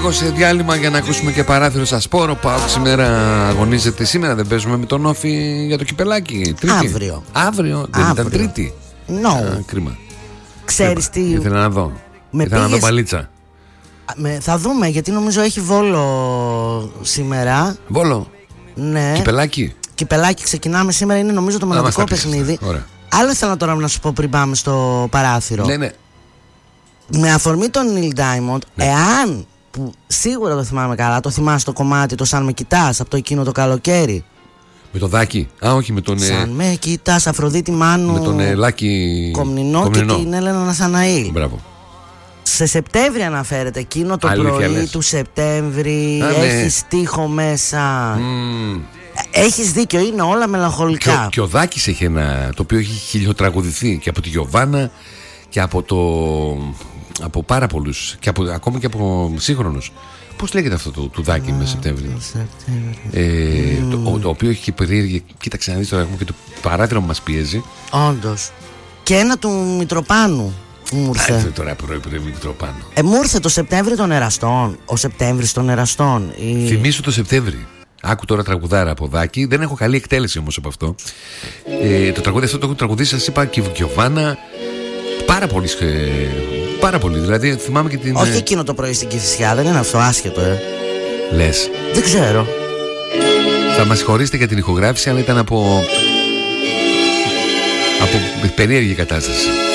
λίγο σε διάλειμμα για να ακούσουμε και παράθυρο στα Σπόρο. ΠΑΟΚ σήμερα αγωνίζεται. Σήμερα δεν παίζουμε με τον Όφη για το κυπελάκι? Τρίτη. Αύριο. Δεν ήταν Τρίτη? Κρίμα. Ξέρεις τι? Ήθελα να δω. Ήθελα να δω παλίτσα. Θα δούμε, γιατί νομίζω έχει Βόλο σήμερα. Βόλο? Ναι. Κυπελάκι ξεκινάμε σήμερα, είναι νομίζω το μοναδικό παιχνίδι. Άλλο ήθελα τώρα να σου πω πριν πάμε στο παράθυρο. Ναι. Με αφορμή τον Neil Diamond, εάν, που σίγουρα το θυμάμαι καλά, το θυμάσαι το κομμάτι το «Σαν με κοιτάς» από το εκείνο το καλοκαίρι. Με το Δάκη? Όχι, με τον. «Σαν με κοιτάς», Αφροδίτη Μάνου. Με τον Λάκη Κομνηνό και την Έλενα Ναθαναήλ. Μπράβο. Σε Σεπτέμβρη αναφέρεται, εκείνο το πρωί του Σεπτέμβρη. Έχει στίχο μέσα. Έχεις δίκιο, είναι όλα μελαγχολικά. Και ο Δάκης έχει ένα, το οποίο έχει χιλιοτραγουδηθεί και από τη Γιωβάνα και από πάρα πολλούς και ακόμα και από σύγχρονους. Πώς λέγεται αυτό του Δάκη με Σεπτέμβρη? Το οποίο έχει και περίεργη. Κοίταξε να δεις τώρα, έχουμε και το παράθυρο που μας πιέζει. Όντως. Και ένα του Μητροπάνου μου ήρθε. Τώρα πρωί Μητροπάνου. Μου ήρθε το Σεπτέμβρη των Εραστών. Ο Σεπτέμβρης των Εραστών. Θυμήσου το Σεπτέμβρη. Άκου τώρα τραγουδάρα από Δάκη. Δεν έχω καλή εκτέλεση όμως από αυτό. Το τραγούδι αυτό το έχω τραγουδίσει, σας είπα, και η Γιωβάνα. Πάρα πολύ. Δηλαδή θυμάμαι και την. Όχι εκείνο το πρωί στην Κηφισιά, δεν είναι αυτό, άσχετο, Λες? Δεν ξέρω. Θα μας συγχωρήσετε για την ηχογράφηση, αλλά ήταν από περίεργη κατάσταση.